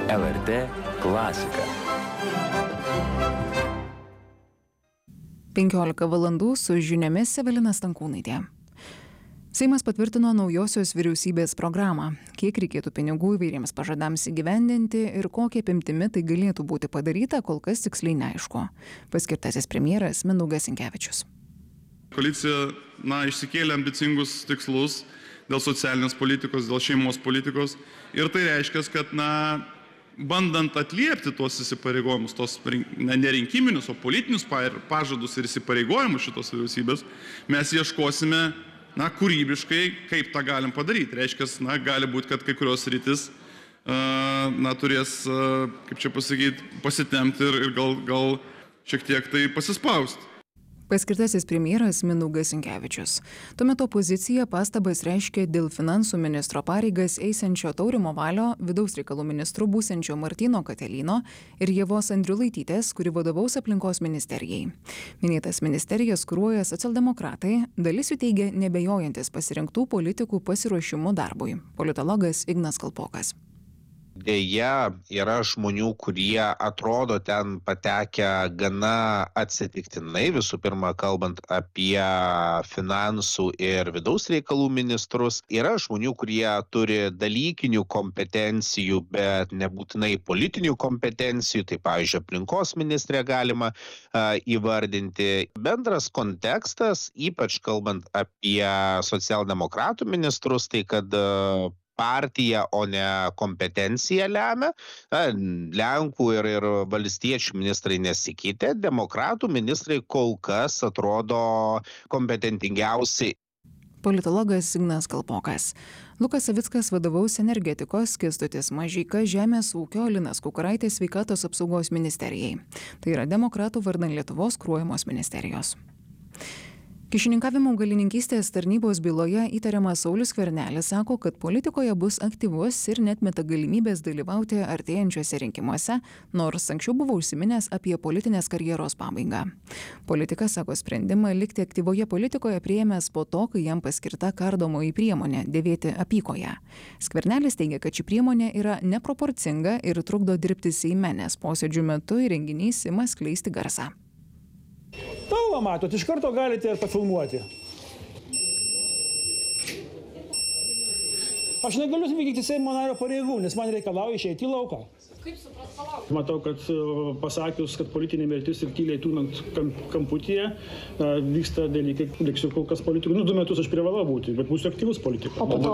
LRT klasika. 15 valandų su žiniomis Evelina Stankūnaitė. Seimas patvirtino naujosios vyriausybės programą. Kiek reikėtų pinigų įvairiems pažadams įgyvendinti ir kokia apimtimi tai galėtų būti padaryta, kol kas tiksliai neaišku. Paskirtasis premjeras Mindaugas Sinkevičius. Koalicija išsikėlė ambicingus tikslus dėl socialinės politikos, dėl šeimos politikos. Ir tai reiškia, kad bandant atliepti tuos įsipareigojimus, tos ne rinkiminius, o politinius pažadus ir įsipareigojimus šitos vyriausybės, mes ieškosime kūrybiškai, kaip tą galim padaryti. Reiškia, gali būti, kad kai kurios sritis turės, pasitemti ir gal šiek tiek tai pasispausti. Paskirtasis premjeras Mindaugas Sinkevičius. Tuo metu opozicija pastabas reiškė dėl finansų ministro pareigas eisančio Taurimo Valio, vidaus reikalų ministru būsiančio Martyno Katelyno ir Ievos Andriulaitytės, kuri vadovaus aplinkos ministerijai. Minėtas ministerijas kuruoja socialdemokratai, dalis jų teigia nebejojantis pasirinktų politikų pasiruošimu darbui. Politologas Ignas Kalpokas. Deja, yra žmonių, kurie atrodo ten patekę gana atsitiktinai, visų pirma, kalbant apie finansų ir vidaus reikalų ministrus. Yra žmonių, kurie turi dalykinių kompetencijų, bet nebūtinai politinių kompetencijų, tai pavyzdžiui, aplinkos ministrė galima įvardinti. Bendras kontekstas, ypač kalbant apie socialdemokratų ministrus, tai kad partija, o ne kompetencija lemia. Lenkų ir valstiečių ministrai nesikeitė, demokratų ministrai kol kas atrodo kompetentingiausi. Politologas Ignas Kalpokas. Lukas Savickas vadovaus energetikos, Kęstutis Mažeika žemės ūkio, Linas Kukuraitis sveikatos apsaugos ministerijai. Tai yra demokratų vardan Lietuvos kuruojamos ministerijos. Kyšininkavimo augalininkystės tarnybos byloje įtariamas Saulius Skvernelis sako, kad politikoje bus aktyvus ir neatmeta galimybės dalyvauti artėjančiuose rinkimuose, nors anksčiau buvo užsiminęs apie politinės karjeros pabaigą. Politikas sako sprendimą likti aktyvoje politikoje priėmęs po to, kai jam paskirta kardomoji priemonė dėvėti apykoję. Skvernelis teigia, kad ši priemonė yra neproporcinga ir trukdo dirbti Seime, nes posėdžių metu įrenginys ima skleisti garsą. Tavo matot, iš karto galite ir pafilmuoti. Aš negaliu vykdyti Seimo nario pareigų, nes man reikalauja išeiti į lauką. Kaip supras palaukti? Matau, kad pasakius, kad politinė mirtis ir tyliai tūnant kamputyje vyksta dalykai, liksiu kol kas politikų. 2 metus aš privalau būti, bet būsiu aktyvus politikas.